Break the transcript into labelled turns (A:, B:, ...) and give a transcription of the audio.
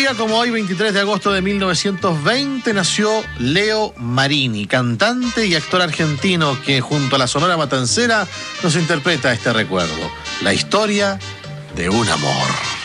A: día como hoy, 23 de agosto de 1920, nació Leo Marini, cantante y actor argentino que junto a la Sonora Matancera nos interpreta este recuerdo, la historia de un amor.